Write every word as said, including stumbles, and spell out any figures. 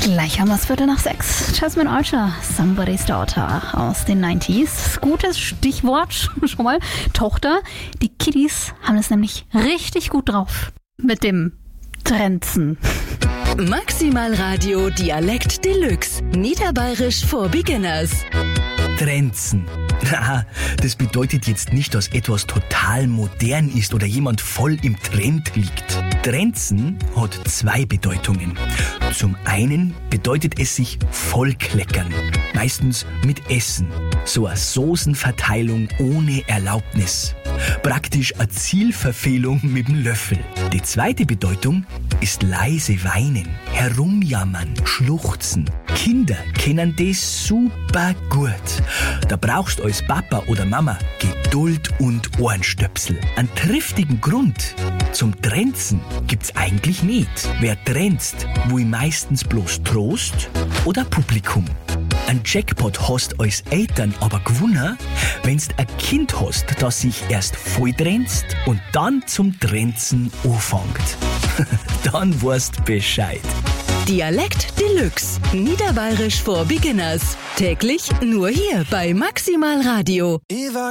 Gleich haben wir es Viertel nach sechs. Jasmine Archer, Somebody's Daughter aus den neunziger. Gutes Stichwort schon mal. Tochter. Die Kiddies haben es nämlich richtig gut drauf. Mit dem Trenzen. Maximal Radio Dialekt Deluxe. Niederbayerisch for Beginners. Trenzen. Na, das bedeutet jetzt nicht, dass etwas total modern ist oder jemand voll im Trend liegt. Trenzen hat zwei Bedeutungen. Zum einen bedeutet es sich vollkleckern, meistens mit Essen. So eine Soßenverteilung ohne Erlaubnis. Praktisch eine Zielverfehlung mit dem Löffel. Die zweite Bedeutung ist leise weinen, herumjammern, schluchzen. Kinder kennen das super gut. Da brauchst du als Papa oder Mama Geduld und Ohrenstöpsel. Einen triftigen Grund zum Trenzen gibt's eigentlich nicht. Wer trenzt, will meistens bloß Trost oder Publikum. Ein Jackpot hast als Eltern aber gewonnen, wenn's ein Kind hast, das sich erst voll trenzt und dann zum Trenzen anfängt. Dann weißt Bescheid. Dialekt Deluxe. Niederbayerisch for Beginners. Täglich nur hier bei Maximal Radio.